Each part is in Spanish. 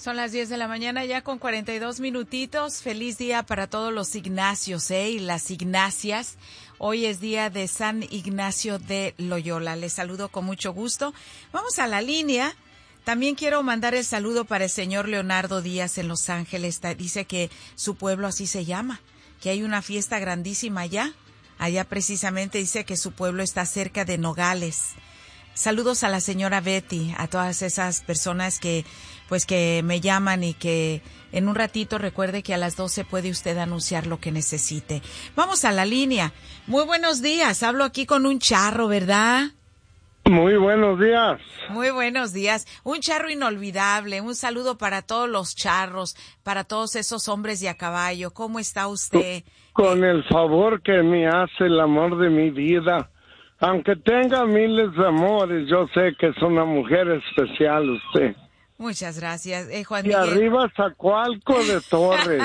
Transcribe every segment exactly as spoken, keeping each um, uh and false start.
Son las diez de la mañana ya con cuarenta y dos minutitos. Feliz día para todos los Ignacios, ¿eh? Y las Ignacias. Hoy es día de San Ignacio de Loyola. Les saludo con mucho gusto. Vamos a la línea. También quiero mandar el saludo para el señor Leonardo Díaz en Los Ángeles. Dice que su pueblo así se llama, que hay una fiesta grandísima allá. Allá precisamente dice que su pueblo está cerca de Nogales. Saludos a la señora Betty, a todas esas personas que pues que me llaman y que en un ratito recuerde que a las doce puede usted anunciar lo que necesite. Vamos a la línea. Muy buenos días, hablo aquí con un charro, ¿verdad? Muy buenos días. Muy buenos días. Un charro inolvidable. Un saludo para todos los charros, para todos esos hombres de a caballo. ¿Cómo está usted? Con el favor que me hace el amor de mi vida. Aunque tenga miles de amores, yo sé que es una mujer especial usted. Muchas gracias, eh, Juan y Miguel. Y arriba Zacualco de Torres.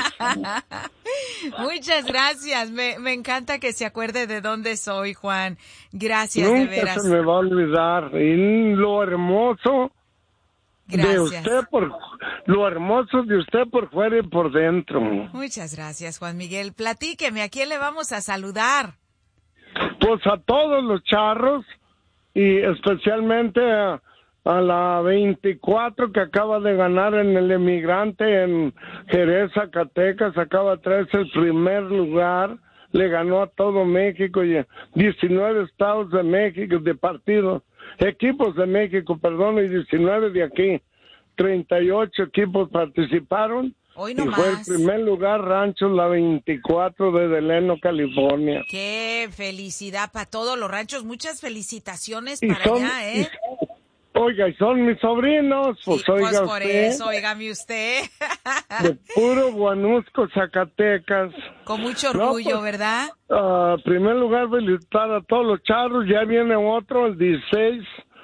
Muchas gracias. Me, me encanta que se acuerde de dónde soy, Juan. Gracias, Nunca de veras. Nunca se me va a olvidar. Y lo hermoso gracias. de usted, por lo hermoso de usted por fuera y por dentro. Muchas gracias, Juan Miguel. Platíqueme, ¿a quién le vamos a saludar? Pues a todos los charros y especialmente a, a la veinticuatro que acaba de ganar en el Emigrante en Jerez, Zacatecas, acaba de traerse el primer lugar, le ganó a todo México y a diecinueve estados de México, de partidos, equipos de México, perdón, y diecinueve de aquí, treinta y ocho equipos participaron. Hoy no y más. Fue el primer lugar Rancho La veinticuatro de Delano, California. ¡Qué felicidad para todos los ranchos! Muchas felicitaciones para son, allá, ¿eh? Y, oiga, y son mis sobrinos, pues sí, oiga pues por usted. eso, óigame usted. De puro Guanusco, Zacatecas. Con mucho orgullo, no, pues, ¿verdad? En uh, primer lugar, felicitar a todos los charros. Ya viene otro, el dieciséis,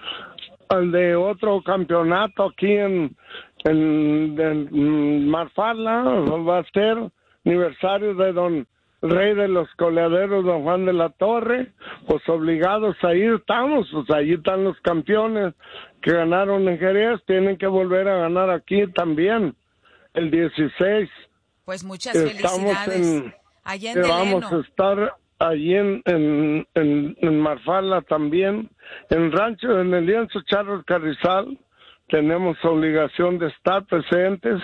el de otro campeonato aquí en... En, en Marfala va a ser aniversario de don Rey de los Coleaderos, don Juan de la Torre, pues obligados a ir, estamos, pues allí están los campeones que ganaron en Jerez, tienen que volver a ganar aquí también, el dieciséis. Pues muchas felicidades. En, allá en Deleno. Vamos a estar allí en, en, en, en Marfala también, en Rancho, en el Lienzo Charros Carrizal. Tenemos obligación de estar presentes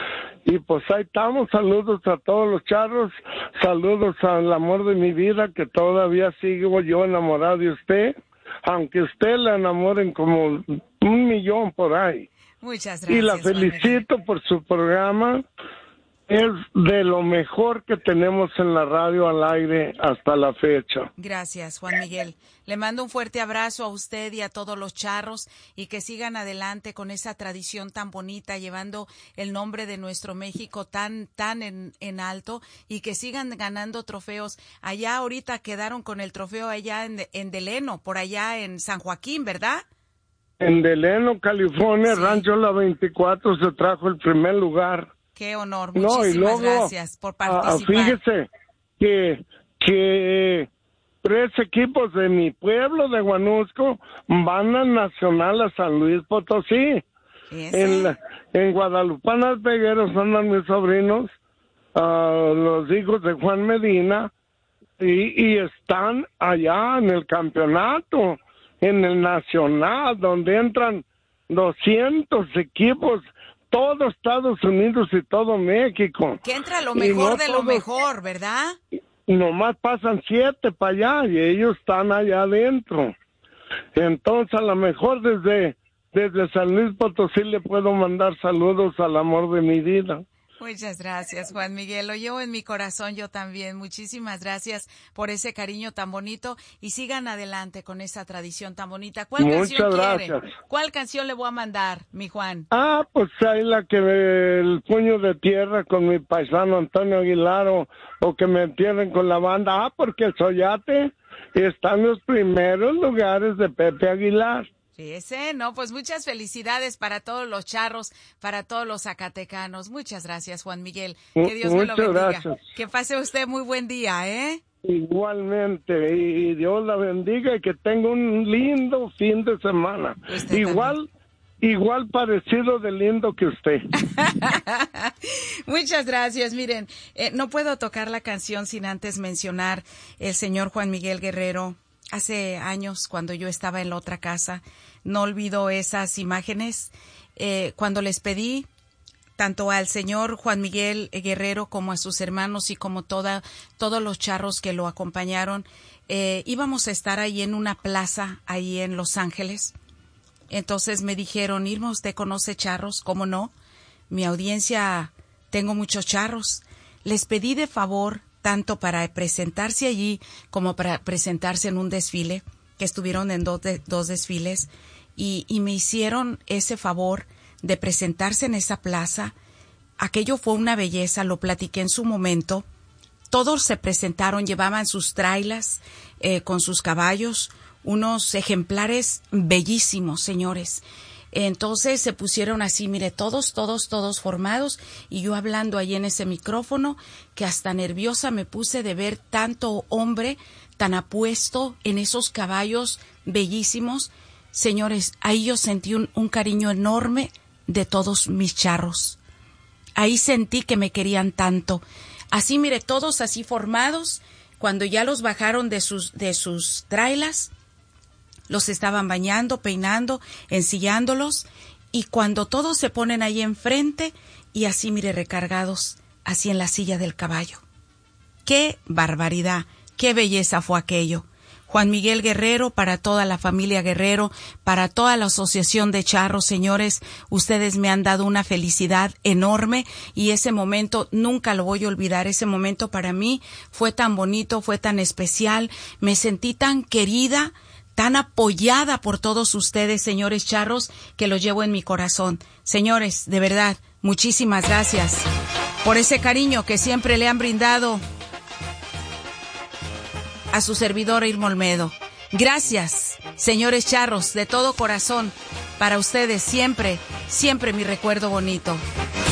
y pues ahí estamos. Saludos a todos los charros, saludos al amor de mi vida, que todavía sigo yo enamorado de usted, aunque usted la enamoren como un millón por ahí. Muchas gracias. Y la felicito por su programa. Es de lo mejor que tenemos en la radio al aire hasta la fecha. Gracias, Juan Miguel. Le mando un fuerte abrazo a usted y a todos los charros y que sigan adelante con esa tradición tan bonita, llevando el nombre de nuestro México tan tan en, en alto y que sigan ganando trofeos. Allá ahorita quedaron con el trofeo allá en, en Deleno, por allá en San Joaquín, ¿verdad? En Deleno, California, sí. Rancho La veinticuatro se trajo el primer lugar. Qué honor, muchísimas no, y luego, gracias por participar. Fíjese que, que tres equipos de mi pueblo de Guanusco van al Nacional a San Luis Potosí. En, la, en Guadalupanas Pegueros andan mis sobrinos, uh, los hijos de Juan Medina, y, y están allá en el campeonato, en el Nacional, donde entran doscientos equipos, todo Estados Unidos y todo México. Que entra lo mejor no de lo todos, mejor, ¿verdad? Nomás pasan siete para allá y ellos están allá adentro. Entonces, a lo mejor desde, desde San Luis Potosí le puedo mandar saludos al amor de mi vida. Muchas gracias, Juan Miguel. Lo llevo en mi corazón yo también. Muchísimas gracias por ese cariño tan bonito y sigan adelante con esa tradición tan bonita. ¿Cuál Muchas canción gracias. quiere? ¿Cuál canción le voy a mandar, mi Juan? Ah, pues ahí la que el puño de tierra con mi paisano Antonio Aguilar o, o que me entierren con la banda. Ah, porque el Soyate está en los primeros lugares de Pepe Aguilar. Sí, ese, no, pues muchas felicidades para todos los charros, para todos los zacatecanos. Muchas gracias, Juan Miguel. Que Dios me lo bendiga. Gracias. Que pase usted muy buen día, ¿eh? Igualmente, y Dios la bendiga y que tenga un lindo fin de semana. Igual, igual parecido de lindo que usted. Muchas gracias. Miren, eh, no puedo tocar la canción sin antes mencionar el señor Juan Miguel Guerrero. Hace años, cuando yo estaba en la otra casa, no olvido esas imágenes. Eh, cuando les pedí, tanto al señor Juan Miguel Guerrero como a sus hermanos y como toda, todos los charros que lo acompañaron, eh, íbamos a estar ahí en una plaza, ahí en Los Ángeles. Entonces me dijeron, Irma, ¿usted conoce charros? ¿Cómo no? Mi audiencia, tengo muchos charros. Les pedí de favor, tanto para presentarse allí como para presentarse en un desfile, que estuvieron en dos, de, dos desfiles, y, y me hicieron ese favor de presentarse en esa plaza. Aquello fue una belleza, lo platiqué en su momento. Todos se presentaron, llevaban sus trailas eh, con sus caballos, unos ejemplares bellísimos, señores. Entonces se pusieron así, mire, todos, todos, todos formados, y yo hablando ahí en ese micrófono, que hasta nerviosa me puse de ver tanto hombre tan apuesto en esos caballos bellísimos. Señores, ahí yo sentí un, un cariño enorme de todos mis charros. Ahí sentí que me querían tanto. Así, mire, todos así formados, cuando ya los bajaron de sus, de sus trailas, los estaban bañando, peinando, ensillándolos, y cuando todos se ponen ahí enfrente, y así, mire, recargados, así en la silla del caballo. ¡Qué barbaridad! ¡Qué belleza fue aquello! Juan Miguel Guerrero, para toda la familia Guerrero, para toda la asociación de charros, señores, ustedes me han dado una felicidad enorme, y ese momento nunca lo voy a olvidar. Ese momento para mí fue tan bonito, fue tan especial, me sentí tan querida, tan apoyada por todos ustedes, señores charros, que los llevo en mi corazón. Señores, de verdad, muchísimas gracias por ese cariño que siempre le han brindado a su servidor Irma Olmedo. Gracias, señores charros, de todo corazón. Para ustedes siempre, siempre mi recuerdo bonito.